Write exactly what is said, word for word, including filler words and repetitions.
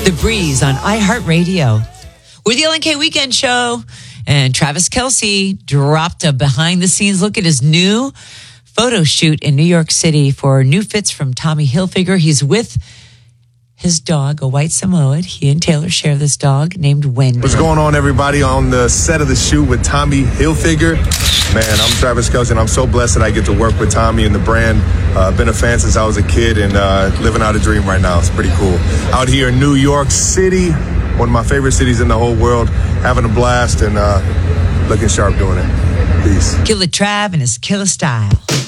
The Breeze on iHeartRadio. We're the L N K Weekend Show, and Travis Kelce dropped a behind-the-scenes look at his new photo shoot in New York City for new fits from Tommy Hilfiger. He's with his dog, a white Samoan. He and Taylor share this dog named Wendy. What's going on, everybody, on the set of the shoot with Tommy Hilfiger? Man, I'm Travis Kelce, and I'm so blessed that I get to work with Tommy and the brand. I've uh, been a fan since I was a kid and uh, living out a dream right now. It's pretty cool. Out here in New York City, one of my favorite cities in the whole world, having a blast and uh, looking sharp doing it. Peace. Killer Trav and his killer style.